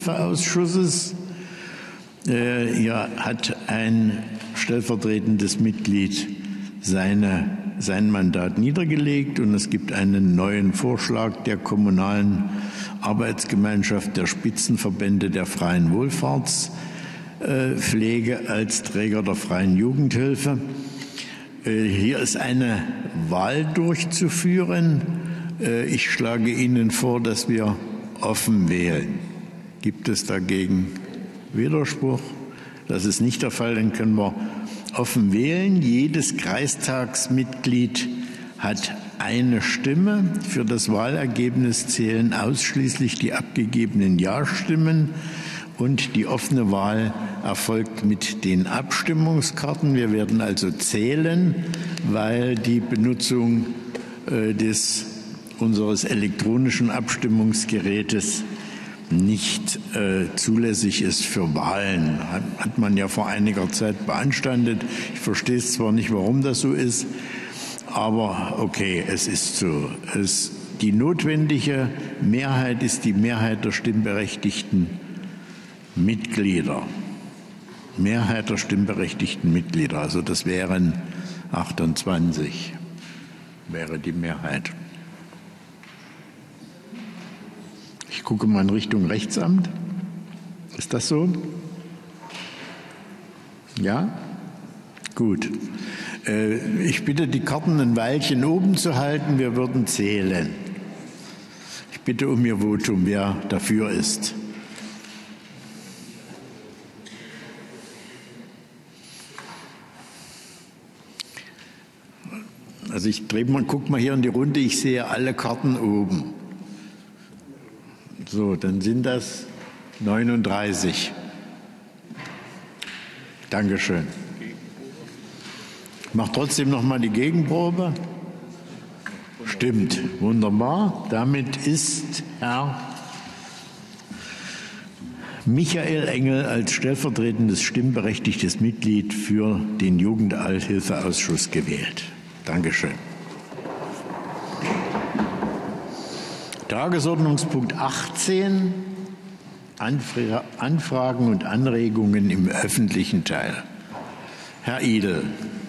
Ausschusses. Hier hat ein stellvertretendes Mitglied sein Mandat niedergelegt und es gibt einen neuen Vorschlag der kommunalen Arbeitsgemeinschaft der Spitzenverbände der freien Wohlfahrtspflege als Träger der freien Jugendhilfe. Hier ist eine Wahl durchzuführen. Ich schlage Ihnen vor, dass wir offen wählen. Gibt es dagegen Widerspruch? Das ist nicht der Fall, dann können wir offen wählen. Jedes Kreistagsmitglied hat eine Stimme. Für das Wahlergebnis zählen ausschließlich die abgegebenen Ja-Stimmen und die offene Wahl erfolgt mit den Abstimmungskarten. Wir werden also zählen, weil die Benutzung unseres elektronischen Abstimmungsgerätes nicht zulässig ist für Wahlen. Hat man ja vor einiger Zeit beanstandet. Ich verstehe es zwar nicht, warum das so ist, aber okay, es ist so. Die notwendige Mehrheit ist die Mehrheit der stimmberechtigten Mitglieder. Mehrheit der stimmberechtigten Mitglieder, also das wären 28, wäre die Mehrheit. Ich gucke mal in Richtung Rechtsamt. Ist das so? Ja? Gut. Ich bitte, die Karten ein Weilchen oben zu halten. Wir würden zählen. Ich bitte um Ihr Votum, wer dafür ist. Also ich gucke mal hier in die Runde. Ich sehe alle Karten oben. So, dann sind das 39. Dankeschön. Ich mache trotzdem noch mal die Gegenprobe. Stimmt, wunderbar. Damit ist Herr Michael Engel als stellvertretendes stimmberechtigtes Mitglied für den Jugendalthilfeausschuss gewählt. Dankeschön. Tagesordnungspunkt 18, Anfragen und Anregungen im öffentlichen Teil. Herr Idel.